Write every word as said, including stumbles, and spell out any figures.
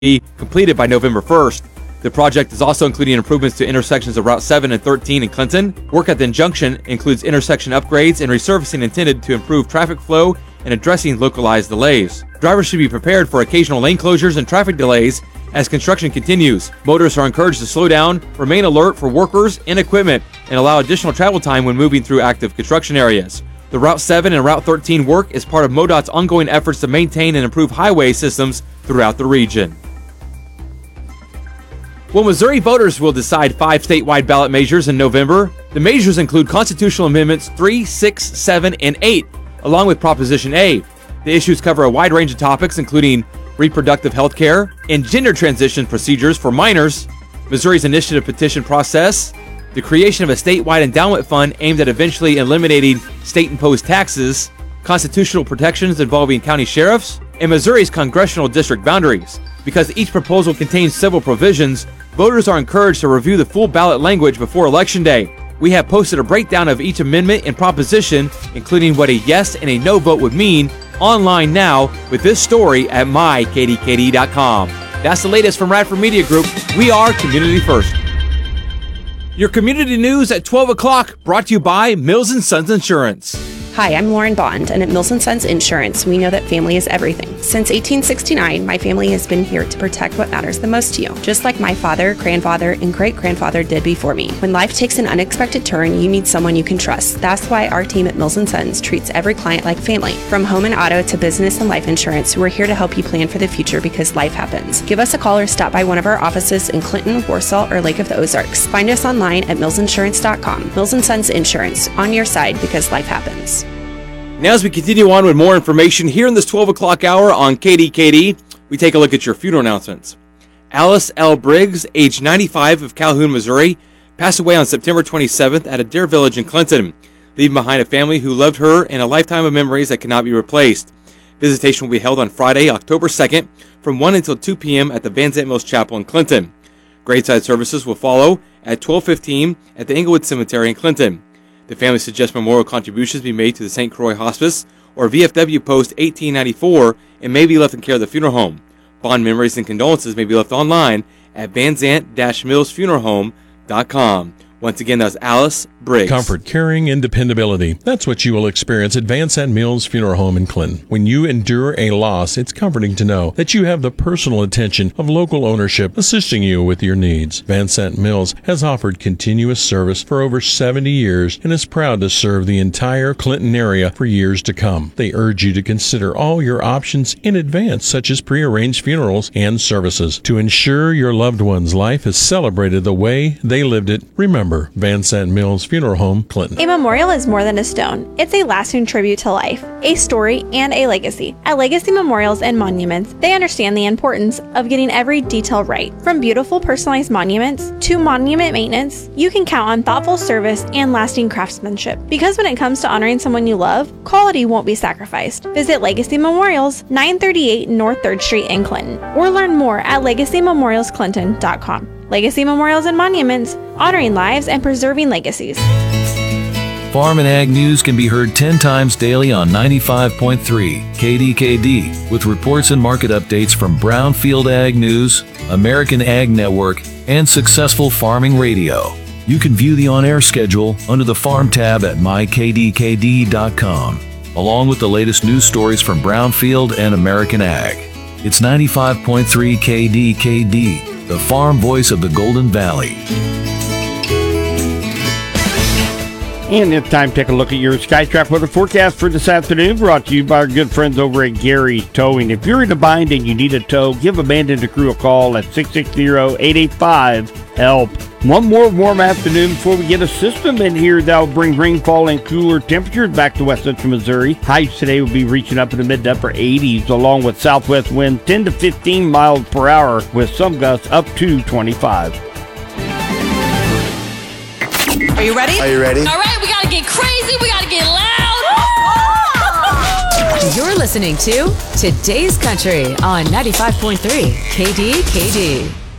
be completed by November first. The project is also including improvements to intersections of Route seven and thirteen in Clinton. Work at the junction includes intersection upgrades and resurfacing intended to improve traffic flow and addressing localized delays. Drivers should be prepared for occasional lane closures and traffic delays as construction continues. Motorists are encouraged to slow down, remain alert for workers and equipment, and allow additional travel time when moving through active construction areas. The Route seven and Route thirteen work is part of MoDOT's ongoing efforts to maintain and improve highway systems throughout the region. Well, Missouri voters will decide five statewide ballot measures in November. The measures include constitutional amendments three, six, seven, and eight, along with Proposition A. The issues cover a wide range of topics, including reproductive health care and gender transition procedures for minors, Missouri's initiative petition process, the creation of a statewide endowment fund aimed at eventually eliminating state-imposed taxes, constitutional protections involving county sheriffs, and Missouri's congressional district boundaries. Because each proposal contains several provisions, voters are encouraged to review the full ballot language before Election Day. We have posted a breakdown of each amendment and proposition, including what a yes and a no vote would mean, online now with this story at my k d k d dot com. That's the latest from Radford Media Group. We are Community First. Your community news at twelve o'clock, brought to you by Mills and Sons Insurance. Hi, I'm Lauren Bond, and at Mills and Sons Insurance, we know that family is everything. Since eighteen sixty-nine, my family has been here to protect what matters the most to you, just like my father, grandfather, and great-grandfather did before me. When life takes an unexpected turn, you need someone you can trust. That's why our team at Mills and Sons treats every client like family. From home and auto to business and life insurance, we're here to help you plan for the future because life happens. Give us a call or stop by one of our offices in Clinton, Warsaw, or Lake of the Ozarks. Find us online at mills insurance dot com. Mills and Sons Insurance, on your side because life happens. Now, as we continue on with more information here in this twelve o'clock hour on K D K D, we take a look at your funeral announcements. Alice L. Briggs, age ninety-five, of Calhoun, Missouri, passed away on September twenty-seventh at Adair Village in Clinton, leaving behind a family who loved her and a lifetime of memories that cannot be replaced. Visitation will be held on Friday, October second, from one until two p.m. at the Van Zant Mills Chapel in Clinton. Graveside services will follow at twelve fifteen at the Englewood Cemetery in Clinton. The family suggests memorial contributions be made to the Saint Croix Hospice or V F W Post eighteen ninety-four and may be left in care of the funeral home. Fond memories and condolences may be left online at van zant dash mills funeral home dot com. Once again, that's Alice Briggs. Comfort, caring, and dependability. That's what you will experience at Van Sant Mills Funeral Home in Clinton. When you endure a loss, it's comforting to know that you have the personal attention of local ownership assisting you with your needs. Van Sant Mills has offered continuous service for over seventy years and is proud to serve the entire Clinton area for years to come. They urge you to consider all your options in advance, such as prearranged funerals and services, to ensure your loved one's life is celebrated the way they lived it. Remember, Van Sant Mills Funeral Home, Clinton. A memorial is more than a stone. It's a lasting tribute to life, a story, and a legacy. At Legacy Memorials and Monuments, they understand the importance of getting every detail right. From beautiful personalized monuments to monument maintenance, you can count on thoughtful service and lasting craftsmanship. Because when it comes to honoring someone you love, quality won't be sacrificed. Visit Legacy Memorials, nine thirty-eight North third Street in Clinton, or learn more at legacy memorials clinton dot com. Legacy Memorials and Monuments, honoring lives and preserving legacies. Farm and Ag News can be heard ten times daily on ninety-five point three K D K D, with reports and market updates from Brownfield Ag News, American Ag Network, and Successful Farming Radio. You can view the on-air schedule under the Farm tab at my k d k d dot com, along with the latest news stories from Brownfield and American Ag. It's ninety-five point three K D K D, the farm voice of the Golden Valley. And it's time to take a look at your SkyTrack weather forecast for this afternoon, brought to you by our good friends over at Gary Towing. If you're in a bind and you need a tow, give Abandoned Crew a call at six six zero, eight eight five, HELP. One more warm afternoon before we get a system in here that will bring rainfall and cooler temperatures back to west central Missouri. Highs today will be reaching up in the mid to upper eighties, along with southwest wind ten to fifteen miles per hour, with some gusts up to twenty-five. Are you ready? Are you ready? All right, we gotta get crazy, we gotta get loud. You're listening to Today's Country on ninety-five point three K D K D.